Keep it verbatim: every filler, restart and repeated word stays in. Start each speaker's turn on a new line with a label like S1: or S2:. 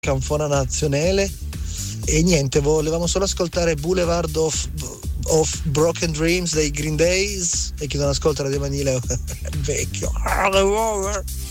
S1: canfona nazionale. E niente, volevamo solo ascoltare Boulevard of, of Broken Dreams dei Green Days, e chi non ascolta Radio Manile è vecchio.